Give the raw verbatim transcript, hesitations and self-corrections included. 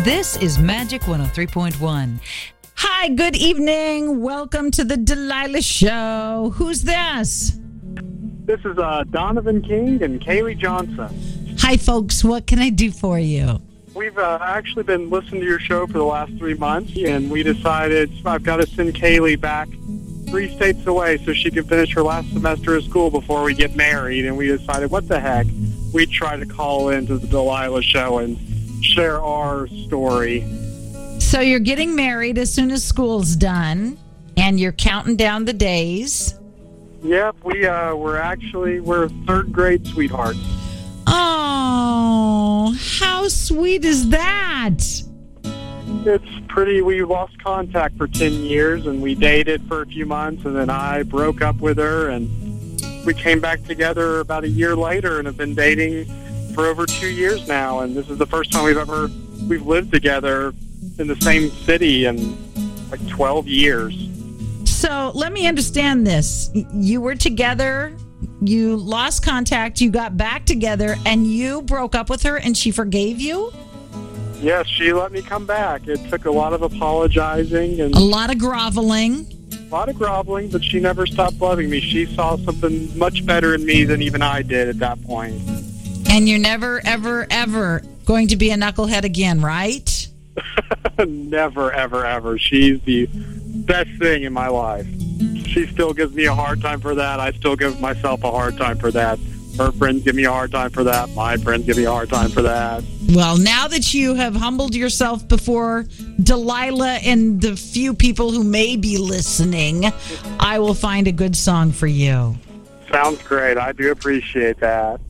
This is Magic one oh three point one. Hi, good evening. Welcome to the Delilah Show. Who's this? This is uh, Donovan King and Kaylee Johnson. Hi, folks. What can I do for you? We've uh, actually been listening to your show for the last three months, and we decided I've got to send Kaylee back three states away so she can finish her last semester of school before we get married. And we decided, what the heck? We'd try to call into the Delilah Show and share our story. So you're getting married as soon as school's done, and you're counting down the days. Yep, we, uh, we're actually, we're third grade sweethearts. Oh, how sweet is that? It's pretty, we lost contact for ten years, and we dated for a few months, and then I broke up with her, and we came back together about a year later and have been dating for over two years now, and this is the first time we've ever, we've lived together in the same city in like twelve years. So let me understand this. You were together, you lost contact, you got back together, and you broke up with her, and she forgave you? Yes, she let me come back. It took a lot of apologizing and a lot of groveling. A lot of groveling, but she never stopped loving me. She saw something much better in me than even I did at that point. And you're never, ever, ever going to be a knucklehead again, right? Never, ever, ever. She's the best thing in my life. She still gives me a hard time for that. I still give myself a hard time for that. Her friends give me a hard time for that. My friends give me a hard time for that. Well, now that you have humbled yourself before Delilah and the few people who may be listening, I will find a good song for you. Sounds great. I do appreciate that.